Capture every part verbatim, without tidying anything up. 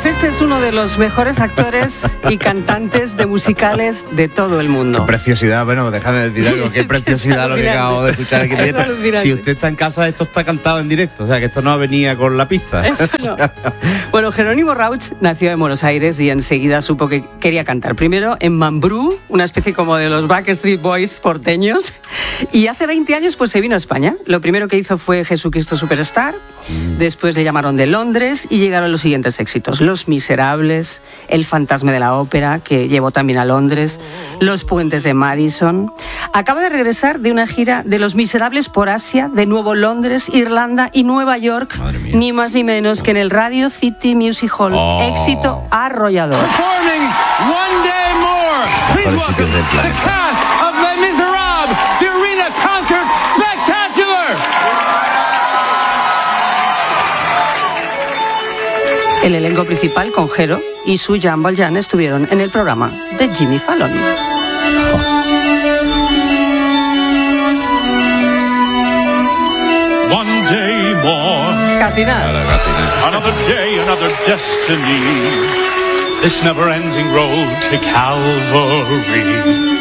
Pues este es uno de los mejores actores y cantantes de musicales de todo el mundo. Qué preciosidad, bueno, déjame decir algo, qué preciosidad lo que acabo de escuchar aquí en directo. Si usted está en casa, esto está cantado en directo, o sea, que esto no venía con la pista. Eso no. Bueno, Jerónimo Rauch nació en Buenos Aires y enseguida supo que quería cantar. Primero en Mambrú, una especie como de los Backstreet Boys porteños, y hace veinte años pues se vino a España. Lo primero que hizo fue Jesucristo Superstar, mm. después le llamaron de Londres y llegaron los siguientes éxitos: Los Miserables, El Fantasma de la Ópera, que llevó también a Londres, Los Puentes de Madison. Acaba de regresar de una gira de Los Miserables por Asia, de nuevo Londres, Irlanda y Nueva York, ni más ni menos que en el Radio City Music Hall. Oh. Éxito arrollador. Performing one day more. Please welcome the cast of Les Miserables, the Arena Concert Spectacular. El elenco principal, con Jero y su Jean Valjean, estuvieron en el programa de Jimmy Fallon. One day more. Casi nada. Another day, another destiny. This never-ending road to Calvary.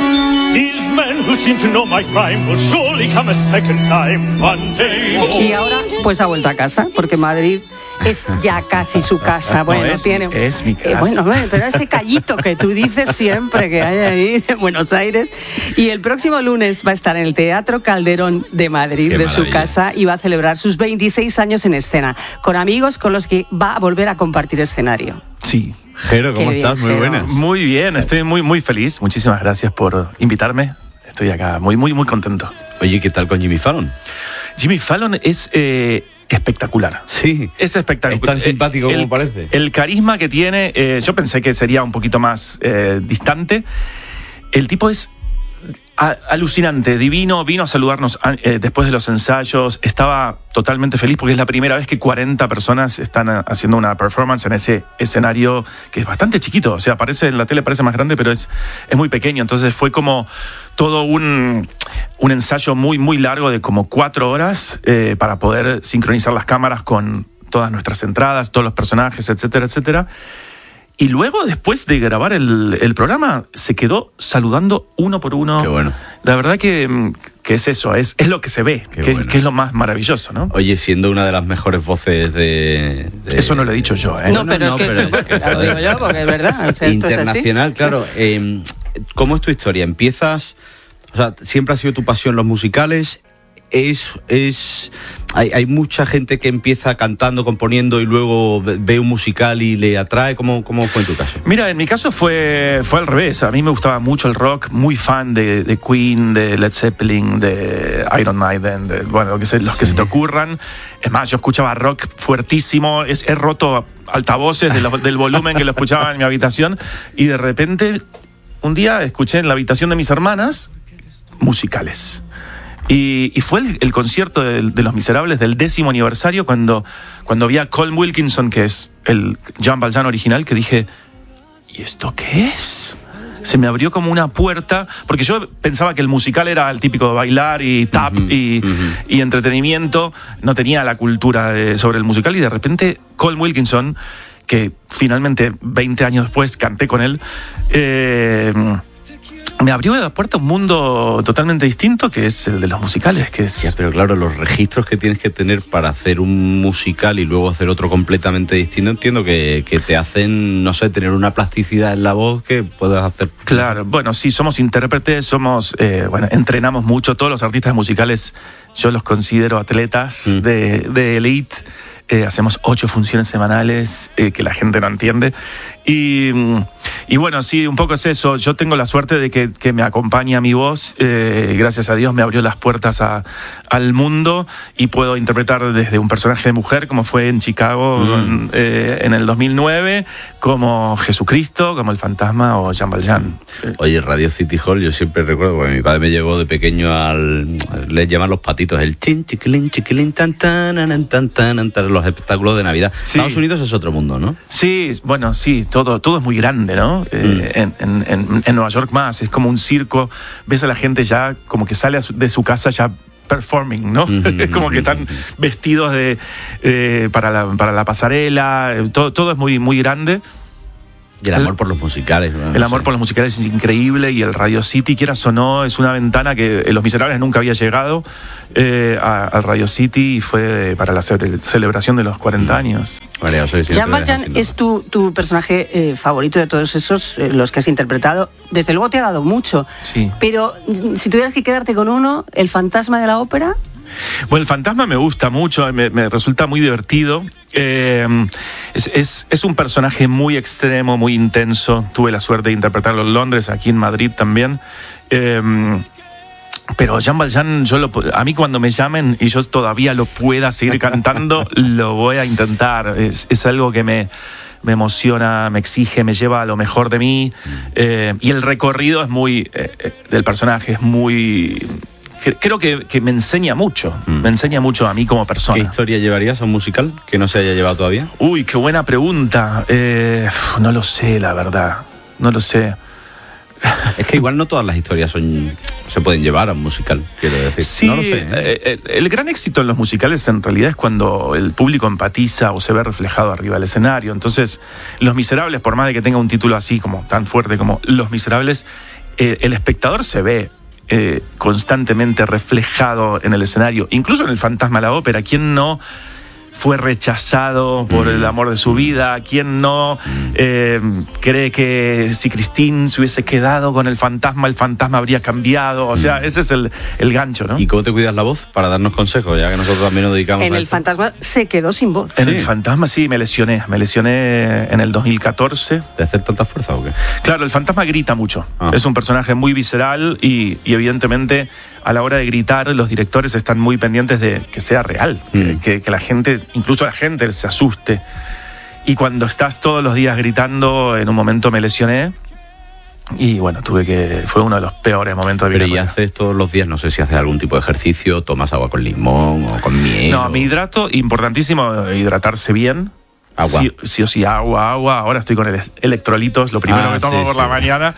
These men who seem to know my crime will surely come a second time. One day more. Y ahora, pues ha vuelto a casa, porque Madrid es ya casi su casa. Bueno, no, es, tiene. Es mi casa. Eh, bueno, bueno, pero ese callito que tú dices siempre que hay ahí de Buenos Aires. Y el próximo lunes va a estar en el Teatro Calderón de Madrid, Qué de maravilla. Su casa, y va a celebrar sus veintiséis años en escena, con amigos con los que va a volver a compartir escenario. Sí. Jero, ¿cómo Qué estás? Bien, muy buenas. Muy bien, estoy muy, muy feliz. Muchísimas gracias por invitarme. Estoy acá muy, muy, muy contento. Oye, ¿qué tal con Jimmy Fallon? Jimmy Fallon es eh, espectacular. Sí. Es espectacular. Es tan simpático el, como parece. El carisma que tiene, eh, yo pensé que sería un poquito más eh, distante. El tipo es a, alucinante, divino. Vino a saludarnos eh, después de los ensayos. Estaba totalmente feliz porque es la primera vez que cuarenta personas están haciendo una performance en ese escenario que es bastante chiquito. O sea, parece, en la tele parece más grande, pero es, es muy pequeño. Entonces fue como todo un, un ensayo muy, muy largo de como cuatro horas eh, para poder sincronizar las cámaras con todas nuestras entradas, todos los personajes, etcétera, etcétera. Y luego, después de grabar el, el programa, se quedó saludando uno por uno. Qué bueno. La verdad que, que es eso, es, es lo que se ve, que, bueno. que es lo más maravilloso, ¿no? Oye, siendo una de las mejores voces de... de eso no lo he dicho yo, ¿eh? No, no pero no, es que, pero, que, que lo digo yo porque es verdad. O sea, internacional, esto es así. Claro. Eh, ¿Cómo es tu historia? ¿Empiezas...? O sea, ¿siempre ha sido tu pasión los musicales? Es, es hay, hay mucha gente que empieza cantando, componiendo y luego ve un musical y le atrae. ¿Cómo, cómo fue en tu caso? Mira, en mi caso fue, fue al revés. A mí me gustaba mucho el rock, muy fan de, de Queen, de Led Zeppelin, de Iron Maiden, de, bueno, lo que se, los que sí. se te ocurran. Es más, yo escuchaba rock fuertísimo, es, he roto altavoces de lo, del volumen que lo escuchaba en mi habitación, y de repente un día escuché en la habitación de mis hermanas musicales. Y, y fue el, el concierto de, de Los Miserables del décimo aniversario cuando, cuando vi a Colm Wilkinson, que es el Jean Valjean original, que dije, ¿y esto qué es? Se me abrió como una puerta, porque yo pensaba que el musical era el típico de bailar y tap uh-huh, y, uh-huh. y entretenimiento, no tenía la cultura de, sobre el musical, y de repente Colm Wilkinson, que finalmente veinte años después canté con él, eh, me abrió la puerta a un mundo totalmente distinto, que es el de los musicales, que es... Ya, pero claro, los registros que tienes que tener para hacer un musical y luego hacer otro completamente distinto, entiendo que, que te hacen, no sé, tener una plasticidad en la voz que puedas hacer... Claro, bueno, sí, somos intérpretes, somos, eh, bueno, entrenamos mucho. Todos los artistas musicales yo los considero atletas mm. de, de elite. Eh, hacemos ocho funciones semanales eh, que la gente no entiende. Y, y bueno, sí, un poco es eso. Yo tengo la suerte de que, que me acompaña mi voz. Eh, gracias a Dios me abrió las puertas a, al mundo, y puedo interpretar desde un personaje de mujer, como fue en Chicago mm. eh, en el dos mil nueve, como Jesucristo, como el fantasma, o Jean Valjean. Oye, Radio City Hall, yo siempre recuerdo, porque mi padre me llevó de pequeño al... les llaman los patitos, el chin, chiquilín, chiquilín, tan, tan, tan, tan, tan, tan, los espectáculos de Navidad. Sí. Estados Unidos es otro mundo, ¿no? Sí, bueno, sí, todo, todo es muy grande, ¿no? Mm. Eh, en, en, en Nueva York más, es como un circo. Ves a la gente ya como que sale de su casa ya performing, ¿no? Es como que están vestidos de eh, para, la, para la pasarela, todo, todo es muy, muy grande. Y el amor el, por los musicales. ¿no? El no amor sé. por los musicales es increíble, y el Radio City, quieras o no, es una ventana que Los Miserables nunca había llegado eh, al Radio City, y fue para la ce- celebración de los cuarenta mm. años. María, soy Jean Valjean es tu, tu personaje eh, favorito de todos esos, eh, los que has interpretado. Desde luego te ha dado mucho. Sí. Pero si tuvieras que quedarte con uno, ¿el fantasma de la ópera? Bueno, el fantasma me gusta mucho, me, me resulta muy divertido. Eh, es, es, es un personaje muy extremo, muy intenso. Tuve la suerte de interpretarlo en Londres, aquí en Madrid también. Eh, pero Jean Valjean, yo lo, a mí cuando me llamen y yo todavía lo pueda seguir cantando, lo voy a intentar. Es, es algo que me... me emociona, me exige, me lleva a lo mejor de mí. Eh, y el recorrido es muy... Eh, del personaje es muy... Creo que, que me enseña mucho, mm. me enseña mucho a mí como persona. ¿Qué historia llevarías a un musical que no se haya llevado todavía? Uy, qué buena pregunta. Eh, no lo sé, la verdad. No lo sé. Es que igual no todas las historias son, se pueden llevar a un musical, quiero decir. Sí, no lo sé, ¿eh? el, el gran éxito en los musicales en realidad es cuando el público empatiza o se ve reflejado arriba del escenario. Entonces, Los Miserables, por más de que tenga un título así como tan fuerte como Los Miserables, eh, el espectador se ve Eh, constantemente reflejado en el escenario, incluso en El Fantasma de la Ópera. ¿Quién no fue rechazado por mm. el amor de su vida? ¿Quién no eh, cree que si Christine se hubiese quedado con el fantasma, el fantasma habría cambiado? O sea, mm. ese es el, el gancho, ¿no? ¿Y cómo te cuidas la voz para darnos consejos, ya que nosotros también nos dedicamos en a el esto? fantasma se quedó sin voz. En sí. El Fantasma sí, me lesioné. Me lesioné en el dos mil catorce. ¿De hacer tanta fuerza o qué? Claro, el fantasma grita mucho. Ah. Es un personaje muy visceral y, y evidentemente a la hora de gritar los directores están muy pendientes de que sea real, mm. que, que, que la gente, incluso la gente se asuste. Y cuando estás todos los días gritando, en un momento me lesioné y bueno, tuve que... Fue uno de los peores momentos de mi vida. vida. Pero ¿y haces todos los días? No sé si haces algún tipo de ejercicio, tomas agua con limón o con miel. No, o... me hidrato, importantísimo hidratarse bien. Agua. Sí, sí o sí, agua, agua. Ahora estoy con el electrolitos, lo primero ah, que tomo sí, por sí. la mañana.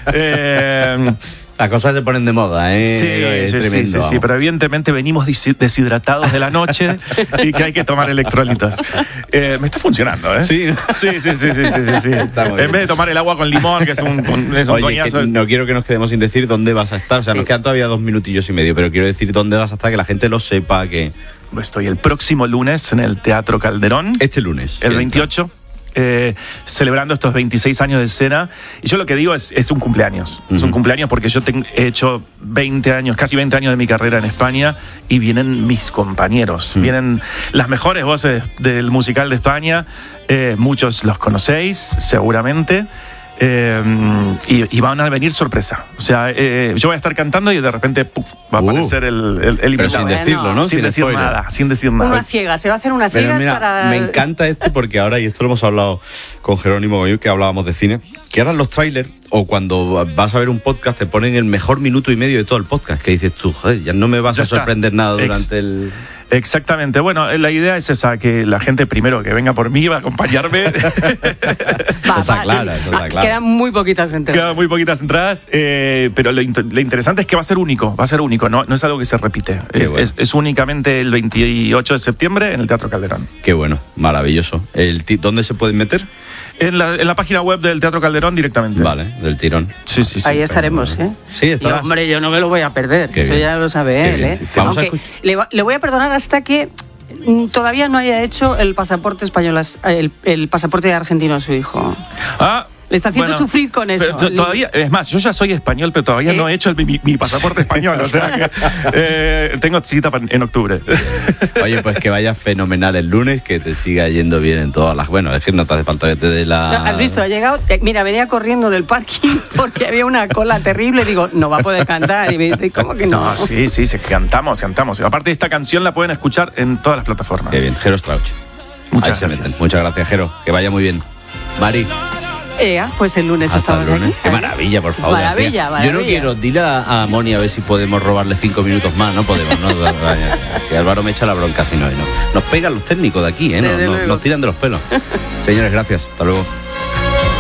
eh, Las cosas se ponen de moda, ¿eh? Sí, es sí, tremendo, sí, sí, pero evidentemente venimos deshidratados de la noche y que hay que tomar electrolitos. Eh, me está funcionando, ¿eh? Sí. Sí, sí, sí, sí, sí, sí, sí. En vez de tomar el agua con limón, que es un, es un Oye, coñazo. que no quiero que nos quedemos sin decir dónde vas a estar. O sea, sí. nos quedan todavía dos minutillos y medio, pero quiero decir dónde vas a estar, que la gente lo sepa, que... Estoy el próximo lunes en el Teatro Calderón. Este lunes. El veintiocho. Eh, celebrando estos veintiséis años de escena. Y yo lo que digo es, es un cumpleaños. Uh-huh. Es un cumpleaños porque yo te, he hecho veinte años, casi veinte años de mi carrera en España, y vienen mis compañeros. Uh-huh. Vienen las mejores voces del musical de España. Eh, muchos los conocéis, seguramente. Eh, y, y van a venir sorpresa. O sea, eh, yo voy a estar cantando y de repente puff, va a aparecer uh, el, el, el Pero sin decirlo, ¿no? Sin, sin decir spoiler. nada, sin decir nada. Una ciega, se va a hacer una ciega para... Me encanta esto porque ahora, y esto lo hemos hablado con Jerónimo, que hablábamos de cine, que ahora los trailers, o cuando vas a ver un podcast, te ponen el mejor minuto y medio de todo el podcast, que dices tú, joder, ya no me vas ya a sorprender está. nada durante Ex- el... Exactamente. Bueno, la idea es esa, que la gente primero que venga por mí va a acompañarme. Va, está va, claro, eso está claro. Quedan muy poquitas entradas. Quedan muy poquitas entradas, eh, pero lo, inter- lo interesante es que va a ser único, va a ser único, no, no es algo que se repite. Es, bueno. es, es únicamente el veintiocho de septiembre en el Teatro Calderón. Qué bueno, maravilloso. El t- ¿Dónde se pueden meter? En la, en la página web del Teatro Calderón directamente. Vale, del tirón. Sí, sí, sí. Ahí estaremos, ¿eh? Sí, estarás. Y, hombre, yo no me lo voy a perder. Qué Eso bien. ya lo sabe él, Sí, sí, ¿eh? sí. Vamos a Aunque escuch- le, va- le voy a perdonar hasta que mm, todavía no haya hecho el pasaporte español, a- el, el pasaporte argentino a su hijo. Ah, Le está haciendo bueno, sufrir con eso. pero to- todavía, es más, yo ya soy español, pero todavía ¿Eh? no he hecho el- mi, mi pasaporte español. O sea que eh, tengo cita pa- en octubre. Oye, pues que vaya fenomenal el lunes, que te siga yendo bien en todas las... Bueno, es que no te hace falta que te dé la... No, ¿has visto? Ha llegado... eh, mira, venía corriendo del parking porque había una cola terrible. Digo, no va a poder cantar. Y me dice, ¿cómo que no? No, sí, sí, sí, cantamos, cantamos. Aparte, esta canción la pueden escuchar en todas las plataformas. Qué bien, Jero Strauch. Muchas Ahí se gracias. meten. Muchas gracias, Jero. Que vaya muy bien. Mari, Ea, pues el lunes hasta el estamos lunes. aquí. Qué maravilla, por favor. Maravilla, García. maravilla. Yo no quiero... Dile a, a Moni a ver si podemos robarle cinco minutos más. No podemos, ¿no? Vaya, que Álvaro me echa la bronca si no. no. Nos pegan los técnicos de aquí, ¿eh? Nos, Desde nos, luego. nos tiran de los pelos. Señores, gracias. Hasta luego.